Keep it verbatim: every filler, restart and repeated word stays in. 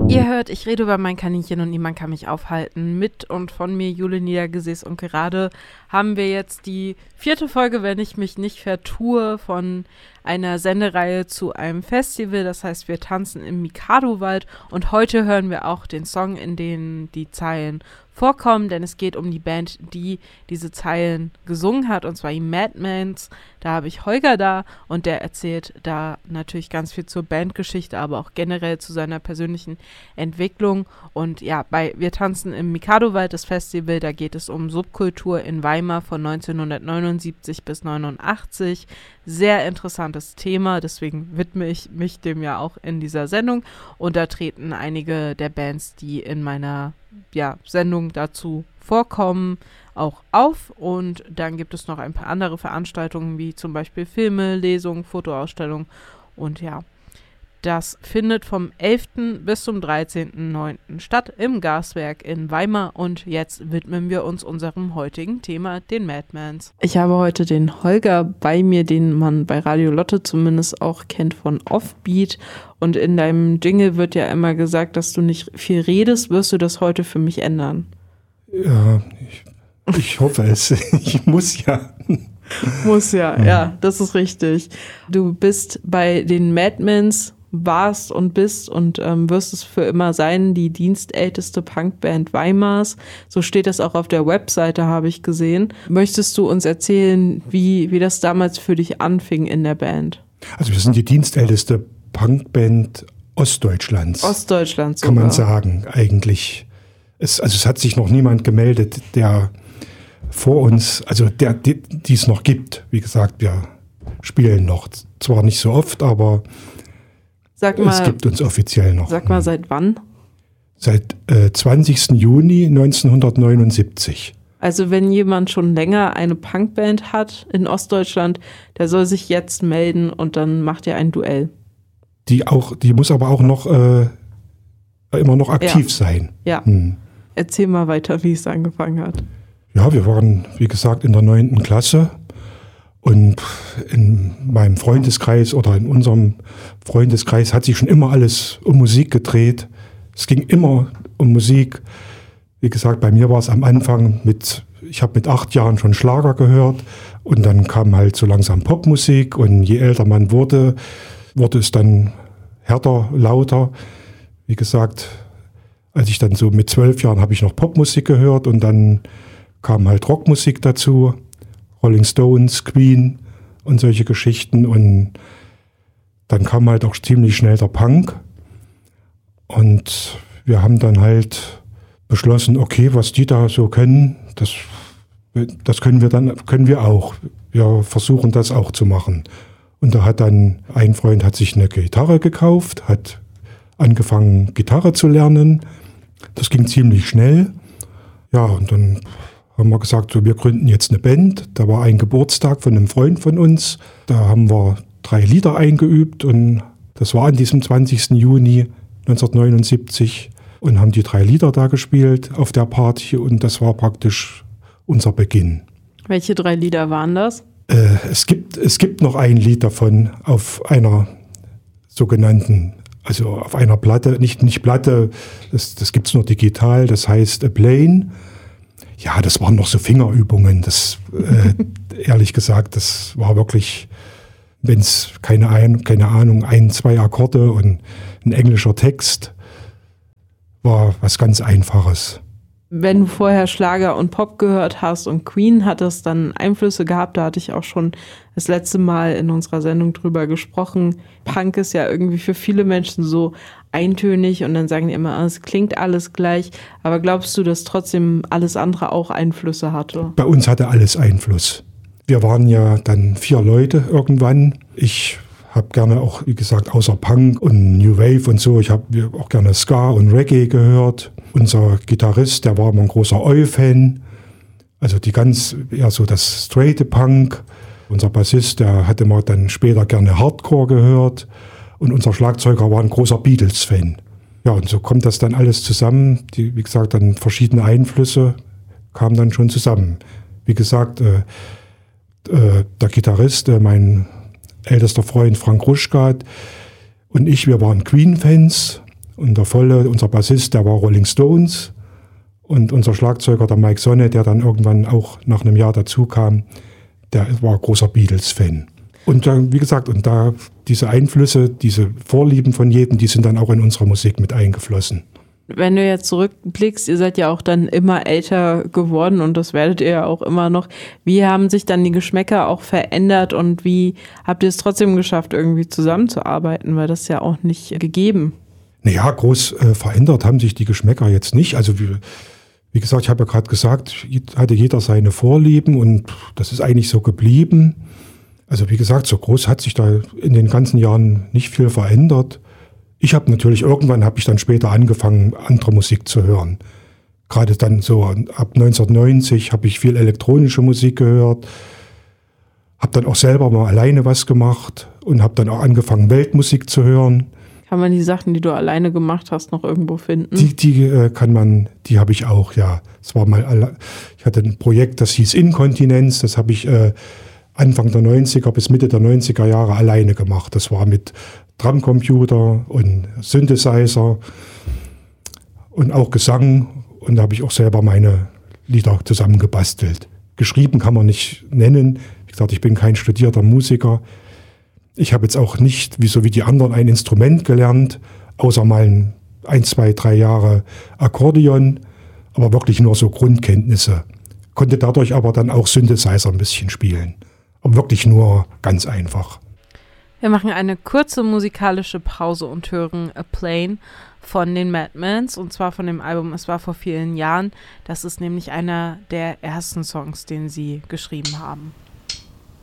Ihr hört, ich rede über mein Kaninchen und niemand kann mich aufhalten. Mit und von mir Jule Niedergesäß und gerade haben wir jetzt die vierte Folge, wenn ich mich nicht vertue, von einer Sendereihe zu einem Festival. Das heißt, wir tanzen im Mikado-Wald und heute hören wir auch den Song, in dem die Zeilen vorkommen, denn es geht um die Band, die diese Zeilen gesungen hat, und zwar die Madmans. Da habe ich Holger da und der erzählt da natürlich ganz viel zur Bandgeschichte, aber auch generell zu seiner persönlichen Entwicklung. Und ja, bei Wir tanzen im Mikado-Wald, das Festival, da geht es um Subkultur in Weimar von neunzehnhundertneunundsiebzig bis neunundachtzig. Sehr interessantes Thema, deswegen widme ich mich dem ja auch in dieser Sendung. Und da treten einige der Bands, die in meiner ja, Sendung dazu vorkommen, auch auf. Und dann gibt es noch ein paar andere Veranstaltungen, wie zum Beispiel Filme, Lesungen, Fotoausstellungen. Und ja, das findet vom elften bis zum dreizehnten neunten statt im Gaswerk in Weimar. Und jetzt widmen wir uns unserem heutigen Thema, den Madmans. Ich habe heute den Holger bei mir, den man bei Radio Lotte zumindest auch kennt von Offbeat. Und in deinem Jingle wird ja immer gesagt, dass du nicht viel redest. Wirst du das heute für mich ändern? Ja, ich, ich hoffe es. Ich muss ja. Muss ja, ja, ja, das ist richtig. Du bist bei den Madmans, warst und bist und ähm, wirst es für immer sein, die dienstälteste Punkband Weimars. So steht das auch auf der Webseite, habe ich gesehen. Möchtest du uns erzählen, wie, wie das damals für dich anfing in der Band? Also wir sind die dienstälteste Punkband Ostdeutschlands. Ostdeutschlands sogar. Kann man sagen, eigentlich. Es, also es hat sich noch niemand gemeldet, der vor uns, also der, die, die es noch gibt. Wie gesagt, wir spielen noch. Zwar nicht so oft, aber Sag mal, es gibt uns offiziell noch. Sag mal, seit wann? Seit äh, zwanzigsten Juni neunzehnhundertneunundsiebzig. Also wenn jemand schon länger eine Punkband hat in Ostdeutschland, der soll sich jetzt melden und dann macht er ein Duell. Die auch, die muss aber auch noch äh, immer noch aktiv ja. sein. Ja. Hm. Erzähl mal weiter, wie es angefangen hat. Ja, wir waren, wie gesagt, in der neunten Klasse. Und in meinem Freundeskreis oder in unserem Freundeskreis hat sich schon immer alles um Musik gedreht. Es ging immer um Musik. Wie gesagt, bei mir war es am Anfang mit, ich habe mit acht Jahren schon Schlager gehört und dann kam halt so langsam Popmusik und je älter man wurde, wurde es dann härter, lauter. Wie gesagt, als ich dann so mit zwölf Jahren habe ich noch Popmusik gehört und dann kam halt Rockmusik dazu. Rolling Stones, Queen und solche Geschichten. Und dann kam halt auch ziemlich schnell der Punk. Und wir haben dann halt beschlossen, okay, was die da so können, das, das können wir dann, können wir auch. Wir versuchen das auch zu machen. Und da hat dann ein Freund hat sich eine Gitarre gekauft, hat angefangen, Gitarre zu lernen. Das ging ziemlich schnell. Ja, und dann haben wir gesagt, so, wir gründen jetzt eine Band. Da war ein Geburtstag von einem Freund von uns. Da haben wir drei Lieder eingeübt und das war an diesem zwanzigsten Juni neunzehnhundertneunundsiebzig und haben die drei Lieder da gespielt auf der Party und das war praktisch unser Beginn. Welche drei Lieder waren das? Äh, es gibt, es gibt noch ein Lied davon auf einer sogenannten, also auf einer Platte, nicht, nicht Platte, das, das gibt es nur digital, das heißt A Plane. Ja, das waren noch so Fingerübungen. Das, äh, ehrlich gesagt, das war wirklich, wenn es keine, ein, keine Ahnung, ein, zwei Akkorde und ein englischer Text, war was ganz Einfaches. Wenn du vorher Schlager und Pop gehört hast und Queen, hat das dann Einflüsse gehabt? Da hatte ich auch schon das letzte Mal in unserer Sendung drüber gesprochen. Punk ist ja irgendwie für viele Menschen so eintönig und dann sagen die immer, es klingt alles gleich. Aber glaubst du, dass trotzdem alles andere auch Einflüsse hatte? Bei uns hatte alles Einfluss. Wir waren ja dann vier Leute irgendwann. Ich habe gerne auch, wie gesagt, außer Punk und New Wave und so, ich habe auch gerne Ska und Reggae gehört. Unser Gitarrist, der war immer ein großer Oi-Fan. Also die ganz, eher so das straighte Punk. Unser Bassist, der hat immer dann später gerne Hardcore gehört. Und unser Schlagzeuger war ein großer Beatles-Fan. Ja, und so kommt das dann alles zusammen. Die, wie gesagt, dann verschiedene Einflüsse kamen dann schon zusammen. Wie gesagt, äh, äh, der Gitarrist, äh, mein ältester Freund Frank Ruschkat und ich, wir waren Queen-Fans. Und der Volle, unser Bassist, der war Rolling Stones. Und unser Schlagzeuger, der Mike Sonne, der dann irgendwann auch nach einem Jahr dazu kam, der war großer Beatles-Fan. Und äh, wie gesagt, und da diese Einflüsse, diese Vorlieben von jedem, die sind dann auch in unsere Musik mit eingeflossen. Wenn du jetzt zurückblickst, ihr seid ja auch dann immer älter geworden und das werdet ihr ja auch immer noch. Wie haben sich dann die Geschmäcker auch verändert und wie habt ihr es trotzdem geschafft, irgendwie zusammenzuarbeiten? Weil das ist ja auch nicht gegeben. Naja, groß äh, verändert haben sich die Geschmäcker jetzt nicht. Also wie, wie gesagt, ich habe ja gerade gesagt, hatte jeder seine Vorlieben und das ist eigentlich so geblieben. Also wie gesagt, so groß hat sich da in den ganzen Jahren nicht viel verändert. Ich habe natürlich, irgendwann habe ich dann später angefangen, andere Musik zu hören. Gerade dann so ab neunzehnhundertneunzig habe ich viel elektronische Musik gehört, habe dann auch selber mal alleine was gemacht und habe dann auch angefangen, Weltmusik zu hören. Kann man die Sachen, die du alleine gemacht hast, noch irgendwo finden? Die, die äh, kann man, die habe ich auch, ja. Es war mal, alle, ich hatte ein Projekt, das hieß Inkontinenz, das habe ich äh, Anfang der neunziger bis Mitte der neunziger Jahre alleine gemacht. Das war mit Drumcomputer und Synthesizer und auch Gesang. Und da habe ich auch selber meine Lieder zusammengebastelt. Geschrieben kann man nicht nennen. Wie gesagt, ich bin kein studierter Musiker. Ich habe jetzt auch nicht, wie so wie die anderen, ein Instrument gelernt, außer mal ein, ein, zwei, drei Jahre Akkordeon, aber wirklich nur so Grundkenntnisse. Konnte dadurch aber dann auch Synthesizer ein bisschen spielen. Aber wirklich nur ganz einfach. Wir machen eine kurze musikalische Pause und hören A Plane von den Madmans und zwar von dem Album Es war vor vielen Jahren. Das ist nämlich einer der ersten Songs, den sie geschrieben haben.